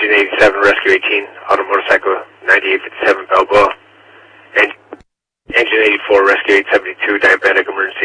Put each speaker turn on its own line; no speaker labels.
Engine 87, Rescue 18, Auto Motorcycle 9857 Balboa. Engine 84, Rescue 872, Diabetic Emergency